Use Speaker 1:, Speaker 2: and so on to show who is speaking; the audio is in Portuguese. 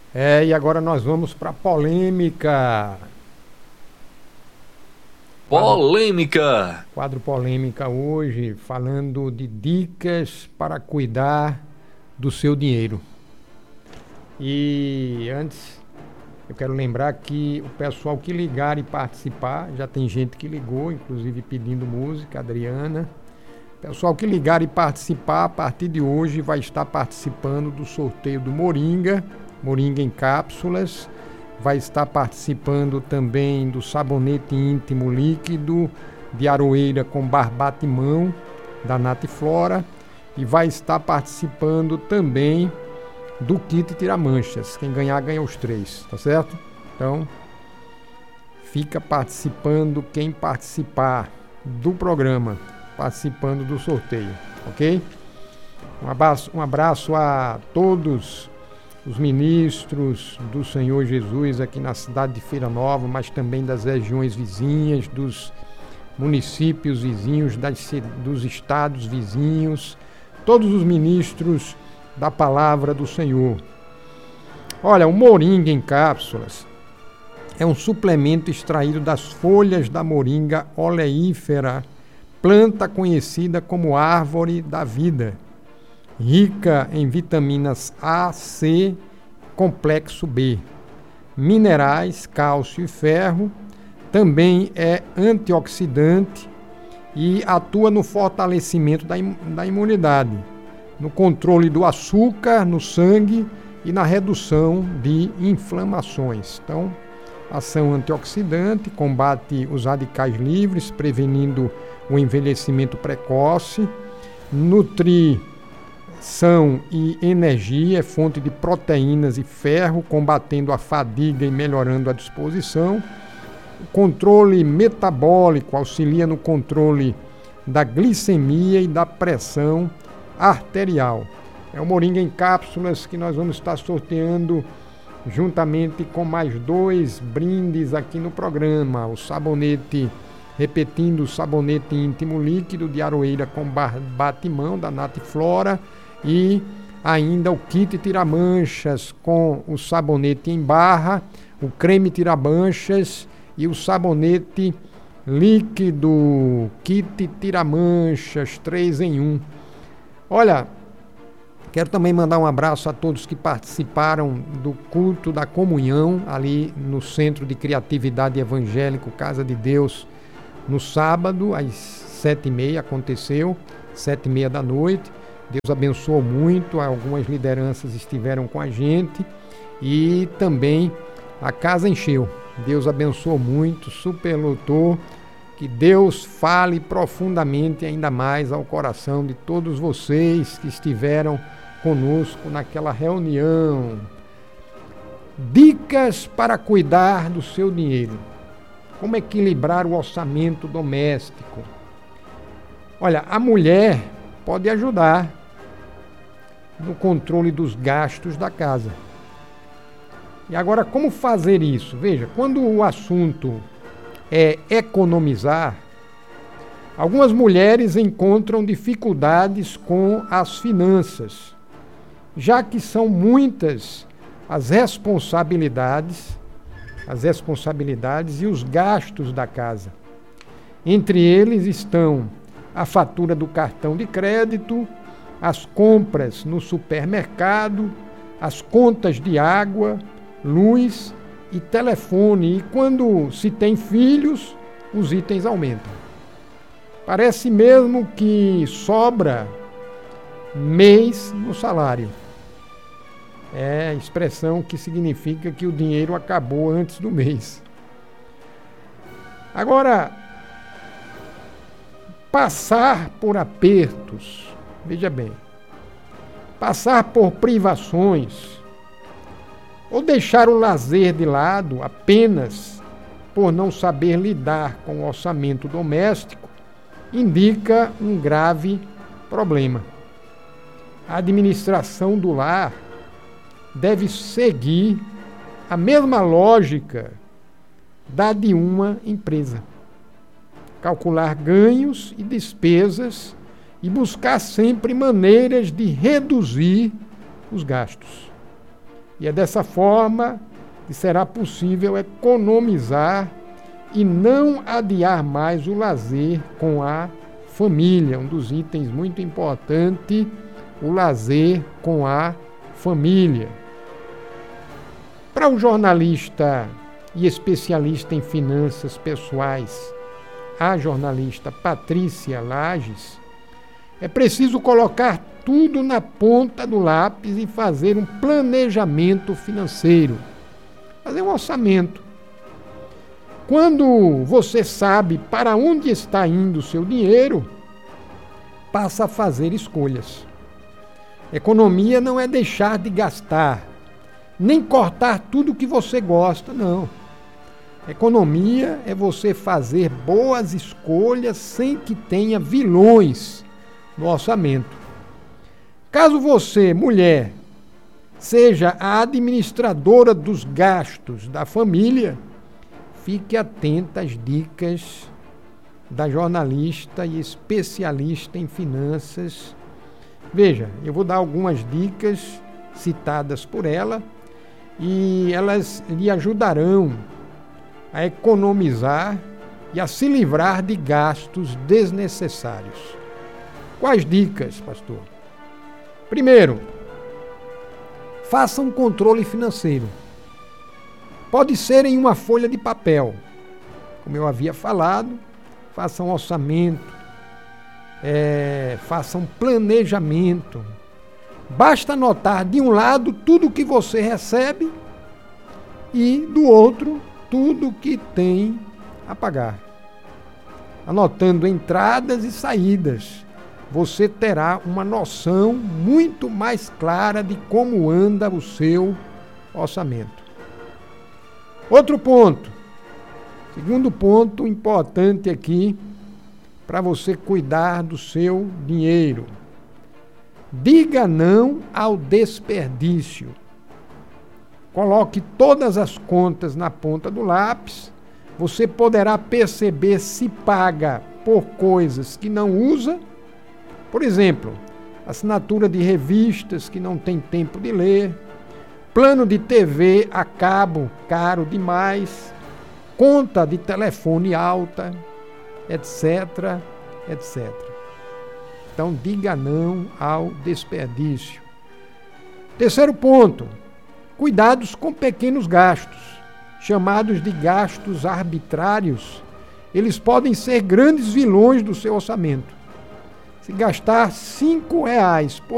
Speaker 1: E agora nós vamos para polêmica.
Speaker 2: Polêmica.
Speaker 1: Quadro polêmica hoje, falando de dicas para cuidar do seu dinheiro. E antes, eu quero lembrar que o pessoal que ligar e participar, já tem gente que ligou, inclusive pedindo música, Adriana. Pessoal que ligar e participar, a partir de hoje vai estar participando do sorteio do Moringa em cápsulas. Vai estar participando também do sabonete íntimo líquido de aroeira com barbatimão da Natiflora. E vai estar participando também do kit tira-manchas. Quem ganhar, ganha os 3, tá certo? Então, fica participando quem participar do programa, participando do sorteio, ok? Um abraço a todos os ministros do Senhor Jesus aqui na cidade de Feira Nova, mas também das regiões vizinhas, dos municípios vizinhos, dos estados vizinhos, todos os ministros da palavra do Senhor. Olha, o Moringa em cápsulas é um suplemento extraído das folhas da moringa oleífera, planta conhecida como árvore da vida, rica em vitaminas A, C, complexo B, minerais, cálcio e ferro. Também é antioxidante e atua no fortalecimento da imunidade, no controle do açúcar no sangue e na redução de inflamações. Então, ação antioxidante, combate os radicais livres, prevenindo o envelhecimento precoce, nutrição e energia, é fonte de proteínas e ferro, combatendo a fadiga e melhorando a disposição. O controle metabólico auxilia no controle da glicemia e da pressão arterial. É o Moringa em cápsulas que nós vamos estar sorteando juntamente com mais 2 brindes aqui no programa. O sabonete, repetindo, o sabonete íntimo líquido de aroeira com barbatimão da Natiflora e ainda o kit tira-manchas com o sabonete em barra, o creme tira-manchas e o sabonete líquido, kit tira-manchas 3 em 1. Olha, quero também mandar um abraço a todos que participaram do culto da comunhão ali no Centro de Criatividade Evangélico Casa de Deus, no sábado às 7h30 aconteceu, 7h30 da noite. Deus abençoou muito, algumas lideranças estiveram com a gente e também a casa encheu. Deus abençoou muito, superlotou. Que Deus fale profundamente ainda mais ao coração de todos vocês que estiveram conosco naquela reunião. Dicas para cuidar do seu dinheiro. Como equilibrar o orçamento doméstico. Olha, a mulher pode ajudar no controle dos gastos da casa. E agora, como fazer isso? Veja, quando o assunto é economizar, algumas mulheres encontram dificuldades com as finanças, já que são muitas as responsabilidades e os gastos da casa. Entre eles estão a fatura do cartão de crédito, as compras no supermercado, as contas de água, luz e telefone. E quando se tem filhos, os itens aumentam. Parece mesmo que sobra mês no salário. É a expressão que significa que o dinheiro acabou antes do mês. Agora, passar por apertos, veja bem, passar por privações, ou deixar o lazer de lado apenas por não saber lidar com o orçamento doméstico, indica um grave problema. A administração do lar deve seguir a mesma lógica da de uma empresa. Calcular ganhos e despesas e buscar sempre maneiras de reduzir os gastos. E é dessa forma que será possível economizar e não adiar mais o lazer com a família. Um dos itens muito importante, o lazer com a família. Para o jornalista e especialista em finanças pessoais, a jornalista Patrícia Lages, é preciso colocar tudo na ponta do lápis e fazer um planejamento financeiro, fazer um orçamento. Quando você sabe para onde está indo o seu dinheiro, passa a fazer escolhas. Economia não é deixar de gastar, nem cortar tudo que você gosta, não. Economia é você fazer boas escolhas sem que tenha vilões no orçamento. Caso você, mulher, seja a administradora dos gastos da família, fique atenta às dicas da jornalista e especialista em finanças. Veja, eu vou dar algumas dicas citadas por ela e elas lhe ajudarão a economizar e a se livrar de gastos desnecessários. Quais dicas, pastor? Primeiro, faça um controle financeiro. Pode ser em uma folha de papel. Como eu havia falado, faça um orçamento, faça um planejamento. Basta anotar de um lado tudo que você recebe e do outro tudo que tem a pagar. Anotando entradas e saídas, você terá uma noção muito mais clara de como anda o seu orçamento. Outro ponto, segundo ponto importante aqui, para você cuidar do seu dinheiro. Diga não ao desperdício. Coloque todas as contas na ponta do lápis. Você poderá perceber se paga por coisas que não usa. Por exemplo, assinatura de revistas que não tem tempo de ler, plano de TV a cabo caro demais, conta de telefone alta, etc, etc. Então, diga não ao desperdício. Terceiro ponto, cuidados com pequenos gastos, chamados de gastos arbitrários. Eles podem ser grandes vilões do seu orçamento. Se gastar R$ 5